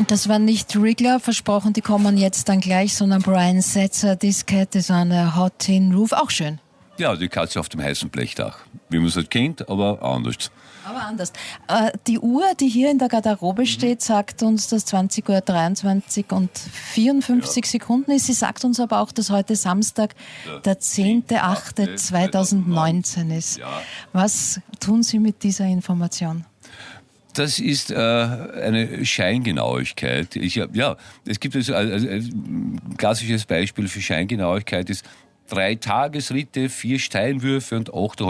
Das war nicht Wriggler, versprochen, die kommen jetzt dann gleich, sondern Brian Setzer, This Cat is on a Hot Tin Roof, auch schön. Ja, die Katze auf dem heißen Blechdach. Wie man es halt kennt, aber anders. Aber anders. Die Uhr, die hier in der Garderobe steht, sagt uns, dass 20:23 und 54 Sekunden ist. Sie sagt uns aber auch, dass heute Samstag, der 10.08.2019 ist. Ja. Was tun Sie mit dieser Information? Das ist eine Scheingenauigkeit. Es gibt also ein klassisches Beispiel für Scheingenauigkeit ist 3 Tagesritte, 4 Steinwürfe und 8